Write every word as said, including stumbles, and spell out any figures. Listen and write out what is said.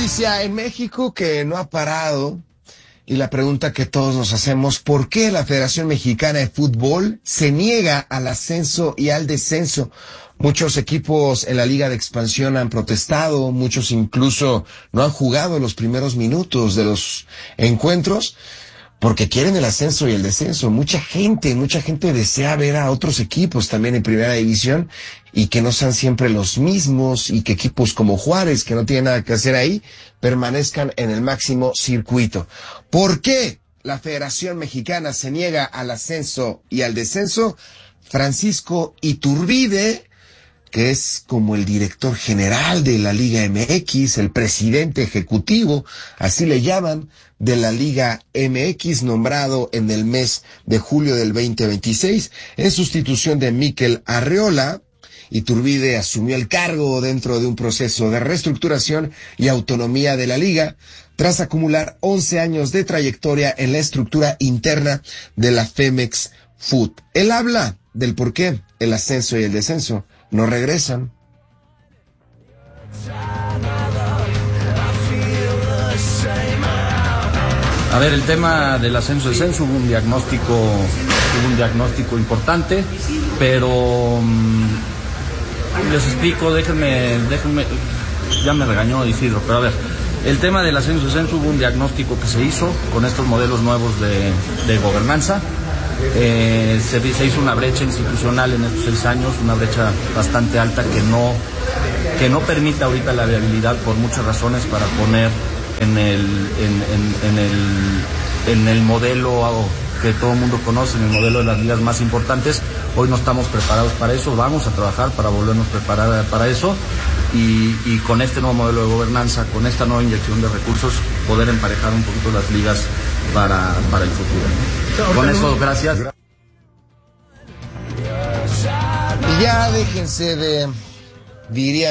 noticia en México que no ha parado y la pregunta que todos nos hacemos, ¿por qué la Federación Mexicana de Fútbol se niega al ascenso y al descenso? Muchos equipos en la Liga de Expansión han protestado, muchos incluso no han jugado los primeros minutos de los encuentros porque quieren el ascenso y el descenso. Mucha gente, mucha gente desea ver a otros equipos también en primera división y que no sean siempre los mismos y que equipos como Juárez, que no tienen nada que hacer ahí, permanezcan en el máximo circuito. ¿Por qué la Federación Mexicana se niega al ascenso y al descenso? Francisco Iturbide, que es como el director general de la Liga M X, el presidente ejecutivo, así le llaman, de la Liga M X, nombrado en el mes de julio del veinte veintiséis, en sustitución de Mikel Arreola. Iturbide asumió el cargo dentro de un proceso de reestructuración y autonomía de la liga, tras acumular once años de trayectoria en la estructura interna de la Femex Food. Él habla del por qué el ascenso y el descenso no regresan. A ver, el tema del ascenso-descenso, hubo un diagnóstico, hubo un diagnóstico importante, pero mmm, les explico, déjenme, déjenme, ya me regañó Isidro, pero a ver, el tema del ascenso-descenso, hubo un diagnóstico que se hizo con estos modelos nuevos de, de gobernanza. Eh, se, se hizo una brecha institucional en estos seis años, una brecha bastante alta que no, que no permite ahorita la viabilidad por muchas razones para poner en el, en, en, en el, en el modelo que todo el mundo conoce, en el modelo de las ligas más importantes. Hoy no estamos preparados para eso, vamos a trabajar para volvernos a preparar para eso y, y con este nuevo modelo de gobernanza, con esta nueva inyección de recursos, poder emparejar un poquito las ligas para, para el futuro. Con eso, gracias. Y ya déjense de, diría